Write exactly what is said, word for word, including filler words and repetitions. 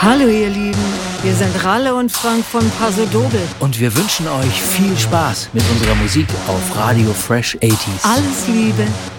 Hallo ihr Lieben, wir sind Ralle und Frank von Paso Doble. Und wir wünschen euch viel Spaß mit unserer Musik auf Radio Fresh achtziger. Alles Liebe,